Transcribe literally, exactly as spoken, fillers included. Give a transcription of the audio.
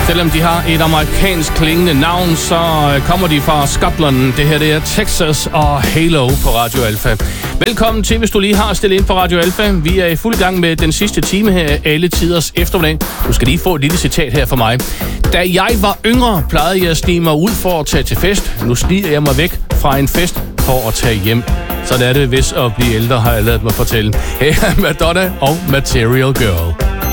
Selvom de har et amerikansk klingende navn, så kommer de fra Skotland. Det her det er Texas og Halo på Radio Alpha. Velkommen til, hvis du lige har stillet ind på Radio Alpha. Vi er i fuld gang med den sidste time her af alle tiders eftermiddag. Du skal lige få et lille citat her fra mig. Da jeg var yngre, plejede jeg at snige mig ud for at tage til fest. Nu sniger jeg mig væk fra en fest for at tage hjem. Sådan er det, hvis at blive ældre, har jeg ladet mig fortælle. Her er Madonna og Material Girl.